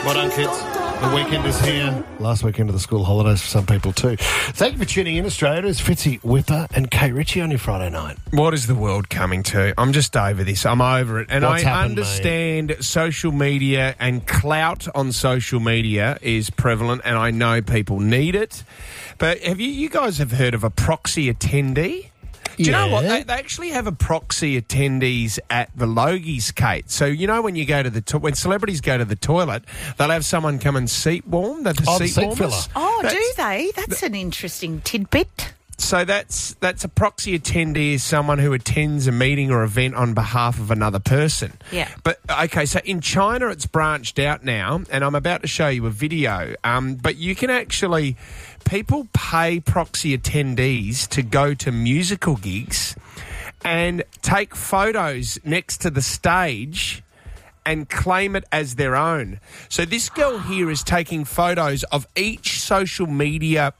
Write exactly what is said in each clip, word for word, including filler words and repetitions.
Well done, kids. The weekend is here. Last weekend of the school holidays for some people too. Thank you for tuning in, Australia. It's Fitzy, Whipper and Kay Ritchie on your Friday night. What is the world coming to? I'm just over this. I'm over it. And What's I happened, understand mate? social media and clout on social media is prevalent, and I know people need it. But have you, you guys have heard of a proxy attendee? Do you Yeah. know what? They, they actually have a proxy attendees at the Logies, Kate. So, you know, when you go to the to- when celebrities go to the toilet, they'll have someone come and seat warm. The Oh, the seat seat warmers. filler. Oh, That's- do they? That's an interesting tidbit. So that's that's a proxy attendee is someone who attends a meeting or event on behalf of another person. Yeah. But, okay, so in China it's branched out now, and I'm about to show you a video, um, but you can actually... People pay proxy attendees to go to musical gigs and take photos next to the stage and claim it as their own. So this girl here is taking photos of each social media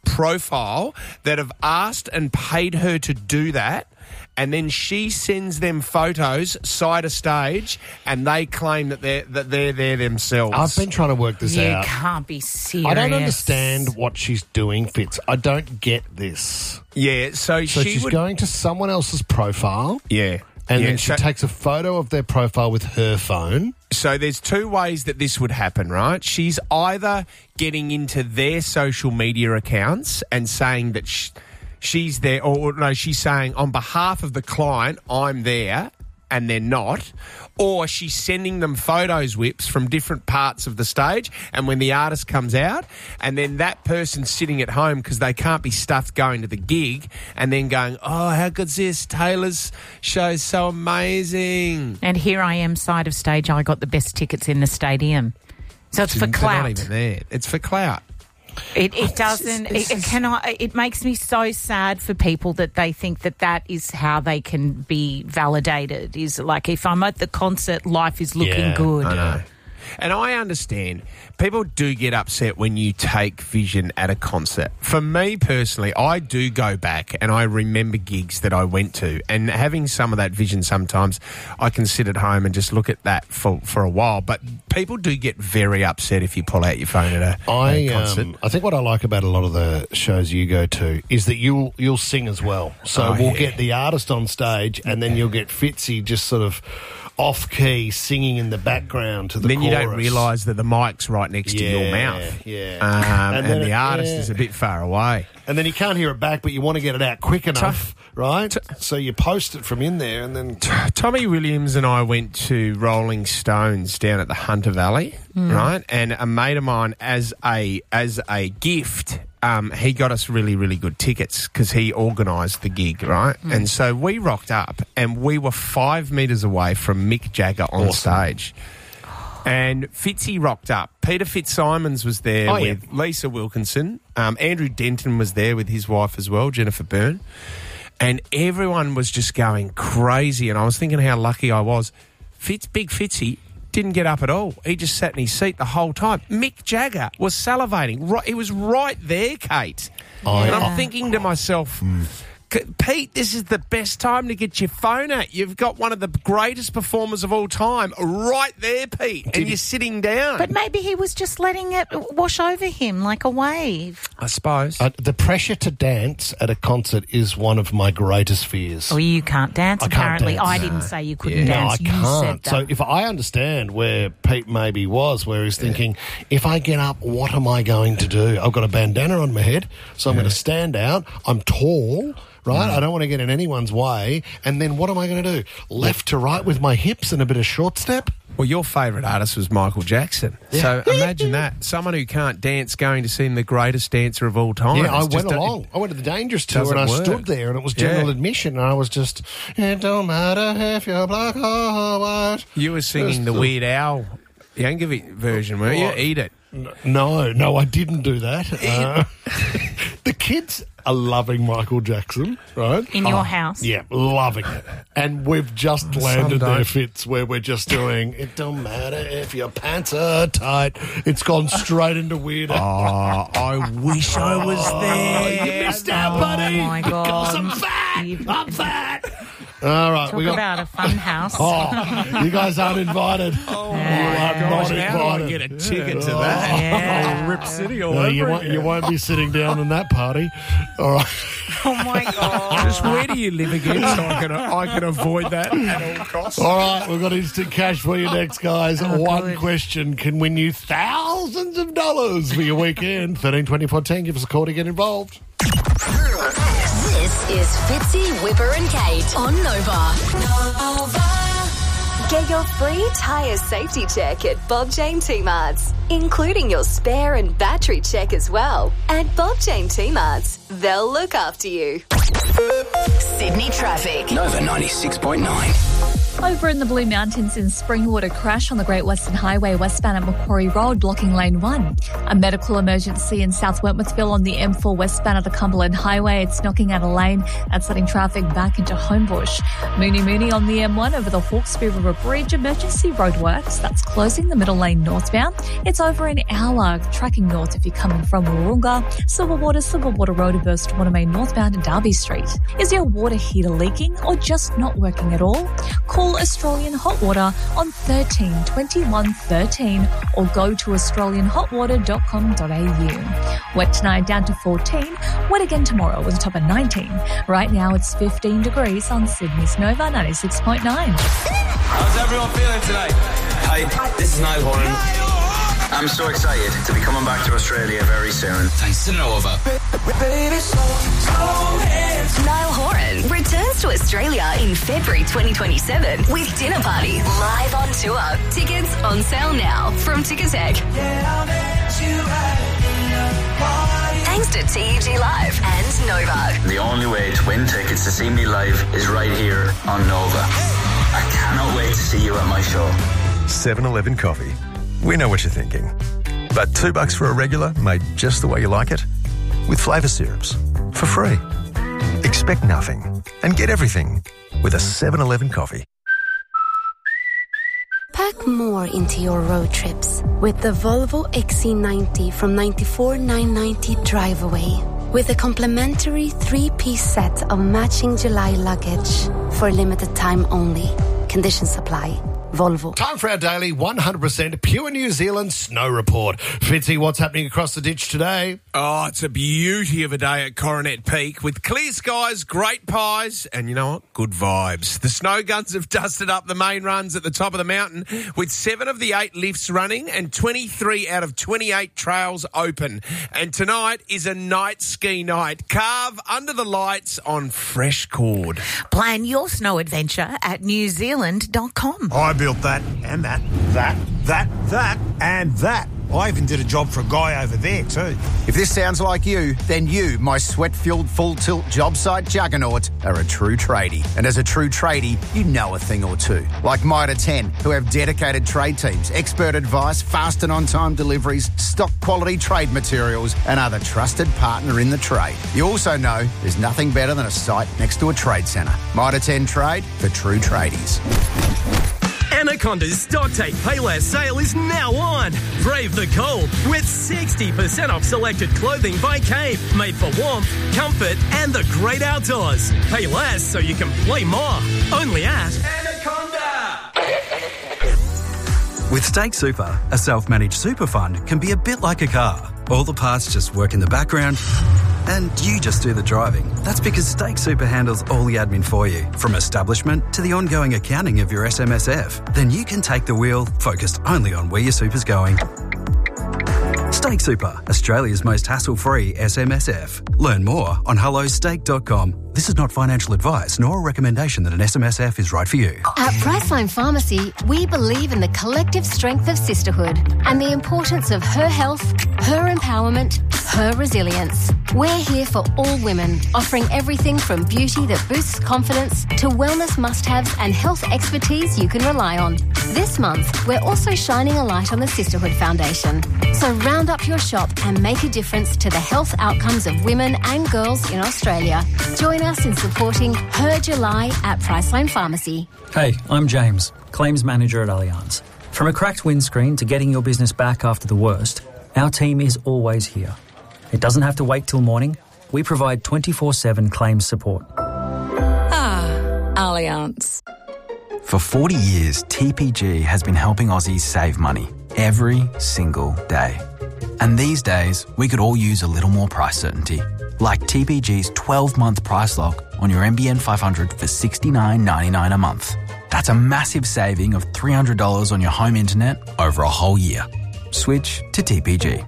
profile that have asked and paid her to do that, and then she sends them photos side of stage, and they claim that they're that they're there themselves. I've been trying to work this You out. can't be serious. I don't understand what she's doing, Fitz. I don't get this. yeah, so, So she she's would, going to someone else's profile, yeah, and yeah, then she so, takes a photo of their profile with her phone. so there's two ways that this would happen, right? She's either getting into their social media accounts and saying that sh- she's there, or no, she's saying on behalf of the client, I'm there, and they're not, or she's sending them photos whips from different parts of the stage, and when the artist comes out, and then that person's sitting at home because they can't be stuffed going to the gig, and then going, oh, how good's this? Taylor's show's so amazing. And here I am, side of stage. I got the best tickets in the stadium. So it's for They're not clout. even there. It's for clout. It, it doesn't. this It, it is- cannot. It makes me so sad for people that they think that that is how they can be validated. Is like, if I'm at the concert, life is looking Yeah, good. I know. And I understand people do get upset when you take Vision at a concert. For me personally, I do go back and I remember gigs that I went to, and having some of that Vision sometimes I can sit at home and just look at that for, for a while. But people do get very upset if you pull out your phone at a, at I a concert. um, I think what I like about a lot of the shows you go to is that you'll you'll sing as well. So Oh, we'll yeah. get the artist on stage, and then you'll get Fitzy just sort of off key singing in the background to the then you chorus. don't realise that the mic's right next to your Yeah, mouth. yeah. Um, And and then the it- artist yeah. is a bit far away. And then you can't hear it back, but you want to get it out quick enough, right? So you post it from in there, and then Tommy Williams and I went to Rolling Stones down at the Hunter Valley, right? And a mate of mine, as a as a gift, um, he got us really, really good tickets because he organised the gig, right? And so we rocked up, and we were five metres away from Mick Jagger on stage. And Fitzy rocked up. Peter Fitzsimons was there Oh, yeah. with Lisa Wilkinson. Um, Andrew Denton was there with his wife as well, Jennifer Byrne. And everyone was just going crazy. And I was thinking how lucky I was. Fitz, Big Fitzy didn't get up at all. He just sat in his seat the whole time. Mick Jagger was salivating. Right, he was right there, Kate. I- and I'm Yeah. thinking to myself... C- Pete, this is the best time to get your phone out. You've got one of the greatest performers of all time right there, Pete, and you're sitting down. But maybe he was just letting it wash over him like a wave. I suppose. uh, the pressure to dance at a concert is one of my greatest fears. Or you can't dance. I can't Apparently, dance. I didn't say you couldn't No, dance. I You can't. said that. So if I understand where Pete maybe was, where he's thinking, if I get up, what am I going to do? I've got a bandana on my head, so I'm going to stand out. I'm tall, right? I don't want to get in anyone's way. And then what am I going to do? Left to right with my hips and a bit of short step? Well, your favourite artist was Michael Jackson. So imagine that. Someone who can't dance going to see the greatest dancer of all time. Yeah, I It's went just a- along. I went to the Dangerous Tour doesn't and I work. stood there and it was general Yeah. admission and I was just, it don't matter if you're black or white. You were singing Just the the- Weird Al Yankovic version, weren't you? What? Eat It. No, no, I didn't do that. Uh, the kids are loving Michael Jackson, right? In your Oh, house? Yeah, loving it. And we've just landed don't. their fits where we're just doing, it don't matter if your pants are tight. It's gone straight into weird. Oh, I wish I was there. You missed out, buddy. Oh, my God. Because I'm fat. You- I'm fat. All right, Talk we got. about a fun house. Oh, you guys aren't invited. Oh, Yeah. You are Gosh, not how do I invited. get a ticket to Oh. that? Yeah. Rip City all No, over you, won't, again. you won't be sitting down in that party. All right. Oh my God. Just where do you live again so I can, I can avoid that at all costs? All right, we've got instant cash for you next, guys. Oh, One good. question can win you thousands of dollars for your weekend. thirteen twenty fourteen. Give us a call to get involved. This is Fitzy, Whipper and Kate on Nova. Nova. Get your free tyre safety check at Bob Jane T-Marts, including your spare and battery check as well. At Bob Jane T-Marts, they'll look after you. Sydney traffic. Nova ninety-six point nine. Over in the Blue Mountains in Springwood, a crash on the Great Western Highway westbound at Macquarie Road, blocking lane one. A medical emergency in South Wentworthville on the M four westbound at the Cumberland Highway. It's knocking out a lane and setting traffic back into Homebush. Mooney Mooney on the M one over the Hawkesbury River Bridge. Emergency roadworks. That's closing the middle lane northbound. It's over in Owler, tracking north if you're coming from Wahroonga. Silverwater, Silverwater Road, Burst Watermain northbound at Derby Street. Is your water heater leaking or just not working at all? Call Australian Hot Water on thirteen twenty-one thirteen or go to australian hot water dot com dot a u. Wet tonight down to fourteen. Wet again tomorrow with a top of nineteen. Right now it's fifteen degrees on Sydney's Nova ninety-six point nine. How's everyone feeling today? Hi, this is Niall Horan. I'm so excited to be coming back to Australia very soon. Thanks to Nova. Niall Horan returns to Australia in February twenty twenty-seven with Dinner Party live on tour. Tickets on sale now from Ticketek. Thanks to T E G Live and Nova. The only way to win tickets to see me live is right here on Nova. I cannot wait to see you at my show. seven eleven coffee. We know what you're thinking. But two bucks for a regular made just the way you like it? With flavour syrups. For free. Expect nothing and get everything with a seven eleven coffee. Pack more into your road trips with the Volvo X C ninety from ninety-four thousand nine hundred ninety Drive Away. With a complimentary three-piece set of matching July luggage for a limited time only. Conditions apply. Volvo. Time for our daily one hundred percent pure New Zealand snow report. Fitzy, what's happening across the ditch today? Oh, it's a beauty of a day at Coronet Peak with clear skies, great pies, and you know what? Good vibes. The snow guns have dusted up the main runs at the top of the mountain with seven of the eight lifts running and twenty-three out of twenty-eight trails open. And tonight is a night ski night. Carve under the lights on fresh cord. Plan your snow adventure at new zealand dot com. I built that and that, that, that, that, and that. I even did a job for a guy over there too. If this sounds like you, then you, my sweat-fueled full-tilt job site juggernaut, are a true tradie. And as a true tradie, you know a thing or two. Like Mitre ten, who have dedicated trade teams, expert advice, fast and on-time deliveries, stock quality trade materials, and are the trusted partner in the trade. You also know there's nothing better than a site next to a trade centre. Mitre ten Trade for true tradies. Anaconda's Stock Take Payless sale is now on. Brave the cold with sixty percent off selected clothing by Cape, made for warmth, comfort, and the great outdoors. Pay less so you can play more. Only at Anaconda! With Stake Super, a self-managed super fund can be a bit like a car. All the parts just work in the background and you just do the driving. That's because Stake Super handles all the admin for you, from establishment to the ongoing accounting of your S M S F. Then you can take the wheel, focused only on where your super's going. Stake Super, Australia's most hassle-free S M S F. Learn more on hello stake dot com. This is not financial advice nor a recommendation that an S M S F is right for you. At Priceline Pharmacy, we believe in the collective strength of sisterhood and the importance of her health, her empowerment, her resilience. We're here for all women, offering everything from beauty that boosts confidence to wellness must-haves and health expertise you can rely on. This month, we're also shining a light on the Sisterhood Foundation. So round up your shop and make a difference to the health outcomes of women and girls in Australia. Join us in supporting Her July at Priceline Pharmacy. Hey, I'm James, Claims Manager at Allianz. From a cracked windscreen to getting your business back after the worst, our team is always here. It doesn't have to wait till morning. We provide twenty-four seven claims support. Ah, Allianz. For forty years, T P G has been helping Aussies save money every single day. And these days, we could all use a little more price certainty. Like T P G's twelve-month price lock on your N B N five hundred for sixty-nine ninety-nine a month. That's a massive saving of three hundred dollars on your home internet over a whole year. Switch to T P G.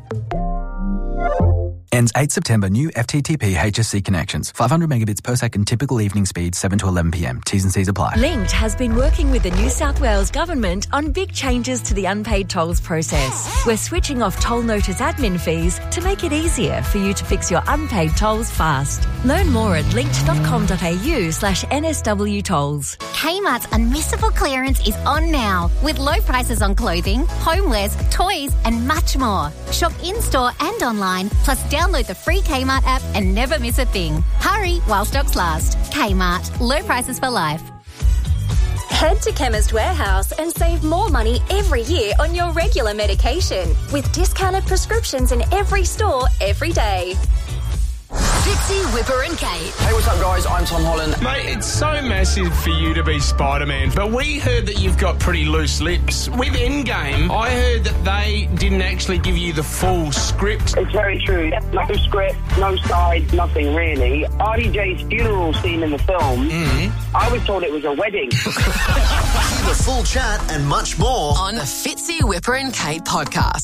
Ends eighth September. New F T T P H S C connections. five hundred megabits per second. Typical evening speed seven to eleven p m. T's and C's apply. Linked has been working with the New South Wales Government on big changes to the unpaid tolls process. We're switching off toll notice admin fees to make it easier for you to fix your unpaid tolls fast. Learn more at linked.com.au slash NSW tolls. Kmart's unmissable clearance is on now with low prices on clothing, homewares, toys and much more. Shop in-store and online, plus download the free Kmart app and never miss a thing. Hurry while stocks last. Kmart, low prices for life. Head to Chemist Warehouse and save more money every year on your regular medication with discounted prescriptions in every store every day. Fitzy, Whipper and Kate. Hey, what's up, guys? I'm Tom Holland. Mate, it's so massive for you to be Spider-Man, but we heard that you've got pretty loose lips. With Endgame, I heard that they didn't actually give you the full script. It's very true. No script, no side, nothing really. R D J's funeral scene in the film, mm-hmm. I was told it was a wedding. The full chat and much more on the Fitzy, Whipper and Kate podcast.